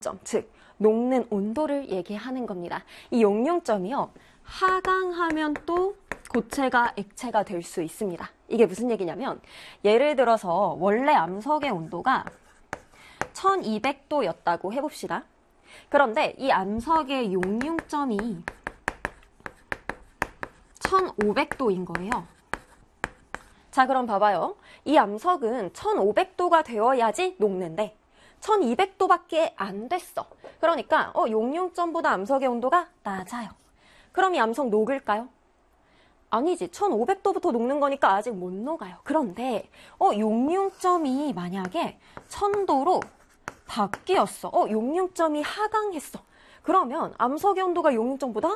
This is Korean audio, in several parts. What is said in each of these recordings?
즉 녹는 온도를 얘기하는 겁니다. 이 용융점이요, 하강하면 또 고체가 액체가 될 수 있습니다. 이게 무슨 얘기냐면, 예를 들어서 원래 암석의 온도가 1200도였다고 해봅시다. 그런데 이 암석의 용융점이 1500도인 거예요. 자, 그럼 봐봐요. 이 암석은 1500도가 되어야지 녹는데 1200도밖에 안 됐어. 그러니까 용융점보다 암석의 온도가 낮아요. 그럼 이 암석 녹을까요? 아니지. 1500도부터 녹는 거니까 아직 못 녹아요. 그런데 용융점이 만약에 1000도로 바뀌었어. 용융점이 하강했어. 그러면 암석의 온도가 용융점보다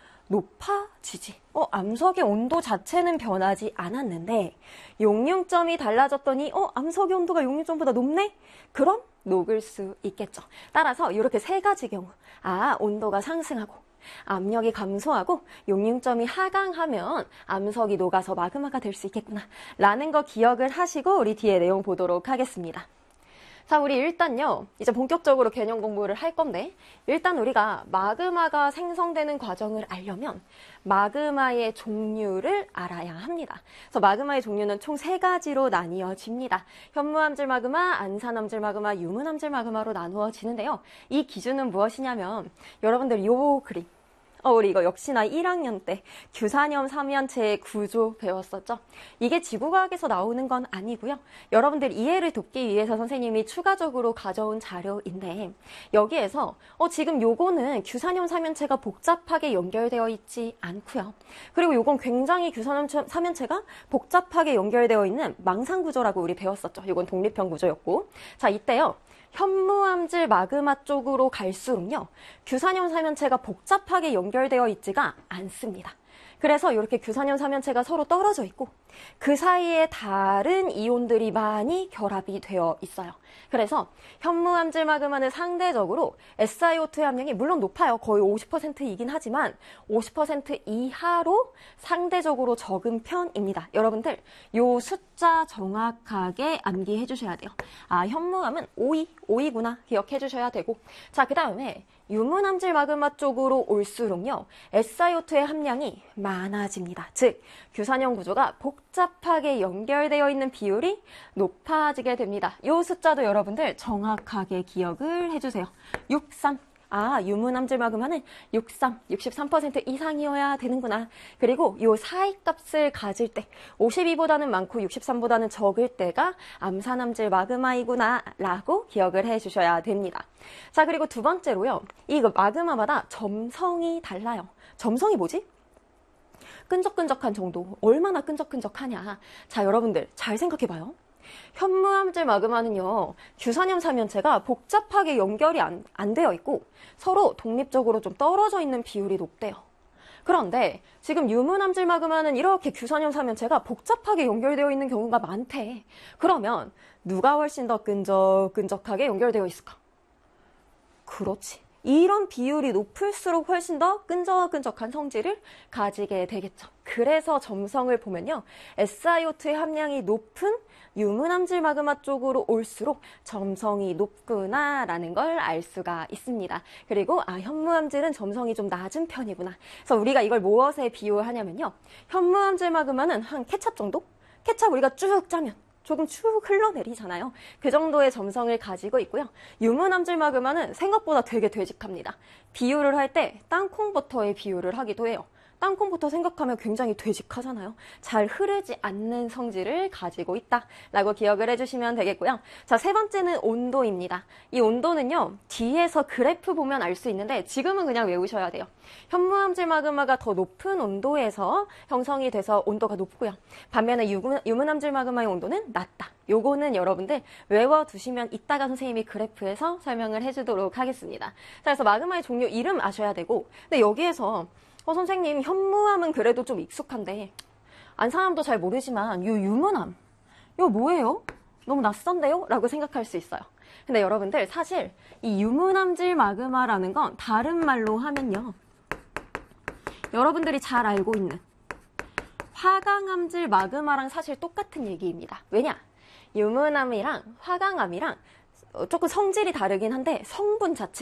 높아지지. 암석의 온도 자체는 변하지 않았는데 용융점이 달라졌더니 암석의 온도가 용융점보다 높네? 그럼 녹을 수 있겠죠. 따라서 이렇게 세 가지 경우, 온도가 상승하고 압력이 감소하고 용융점이 하강하면 암석이 녹아서 마그마가 될 수 있겠구나 라는 거 기억을 하시고 우리 뒤에 내용 보도록 하겠습니다. 자, 우리 일단요, 이제 본격적으로 개념 공부를 할 건데, 일단 우리가 마그마가 생성되는 과정을 알려면 마그마의 종류를 알아야 합니다. 그래서 마그마의 종류는 총 3가지로 나뉘어집니다. 현무암질 마그마, 안산암질 마그마, 유문암질 마그마로 나누어지는데요. 이 기준은 무엇이냐면, 여러분들 요 그림, 우리 이거 역시나 1학년 때 규산염 삼연체의 구조 배웠었죠? 이게 지구과학에서 나오는 건 아니고요. 여러분들 이해를 돕기 위해서 선생님이 추가적으로 가져온 자료인데, 여기에서 지금 요거는 규산염 삼연체가 복잡하게 연결되어 있지 않고요. 그리고 요건 굉장히 규산염 삼연체가 복잡하게 연결되어 있는 망상구조라고 우리 배웠었죠. 요건 독립형 구조였고. 자, 이때요. 현무암질 마그마 쪽으로 갈수록요, 규산염 삼연체가 복잡하게 연결되어 있지가 않습니다. 그래서 이렇게 규산염 삼연체가 서로 떨어져 있고 그 사이에 다른 이온들이 많이 결합이 되어 있어요. 그래서 현무암질 마그마는 상대적으로 SiO2의 함량이 물론 높아요. 거의 50%이긴 하지만 50% 이하로 상대적으로 적은 편입니다. 여러분들 요 숫자 정확하게 암기해 주셔야 돼요. 현무암은 5이구나 기억해 주셔야 되고, 자, 그 다음에 유문암질 마그마 쪽으로 올수록요, SiO2의 함량이 많아집니다. 즉, 규산염 구조가 복잡하게 연결되어 있는 비율이 높아지게 됩니다. 이 숫자도 여러분들 정확하게 기억을 해주세요. 63. 유문암질 마그마는 63% 이상이어야 되는구나. 그리고 이 사이 값을 가질 때 52보다는 많고 63보다는 적을 때가 암산암질 마그마이구나 라고 기억을 해주셔야 됩니다. 자, 그리고 두 번째로요. 이 마그마마다 점성이 달라요. 점성이 뭐지? 끈적끈적한 정도. 얼마나 끈적끈적하냐. 자, 여러분들 잘 생각해봐요. 현무암질 마그마는요, 규산염 삼연체가 복잡하게 연결이 안 되어 있고 서로 독립적으로 좀 떨어져 있는 비율이 높대요. 그런데 지금 유문암질 마그마는 이렇게 규산염 삼연체가 복잡하게 연결되어 있는 경우가 많대. 그러면 누가 훨씬 더 끈적끈적하게 연결되어 있을까? 그렇지. 이런 비율이 높을수록 훨씬 더 끈적끈적한 성질을 가지게 되겠죠. 그래서 점성을 보면요, SiO2의 함량이 높은 유문암질 마그마 쪽으로 올수록 점성이 높구나라는 걸 알 수가 있습니다. 그리고 현무암질은 점성이 좀 낮은 편이구나. 그래서 우리가 이걸 무엇에 비유하냐면요, 현무암질 마그마는 한 케찹 정도? 케찹 우리가 쭉 짜면 조금 쭉 흘러내리잖아요. 그 정도의 점성을 가지고 있고요. 유문암질 마그마는 생각보다 되게 되직합니다. 비유를 할 때 땅콩버터에 비유를 하기도 해요. 땅콩버터 생각하면 굉장히 되직하잖아요. 잘 흐르지 않는 성질을 가지고 있다라고 기억을 해주시면 되겠고요. 자, 세 번째는 온도입니다. 이 온도는요, 뒤에서 그래프 보면 알 수 있는데 지금은 그냥 외우셔야 돼요. 현무암질 마그마가 더 높은 온도에서 형성이 돼서 온도가 높고요. 반면에 유문암질 마그마의 온도는 낮다. 요거는 여러분들 외워두시면 이따가 선생님이 그래프에서 설명을 해주도록 하겠습니다. 자, 그래서 마그마의 종류 이름 아셔야 되고, 근데 여기에서 선생님, 현무암은 그래도 좀 익숙한데 안산암도 잘 모르지만 유문암, 이거 뭐예요? 너무 낯선데요? 라고 생각할 수 있어요. 근데 여러분들 사실 이 유문암질 마그마라는 건 다른 말로 하면요, 여러분들이 잘 알고 있는 화강암질 마그마랑 사실 똑같은 얘기입니다. 왜냐? 유문암이랑 화강암이랑 조금 성질이 다르긴 한데 성분 자체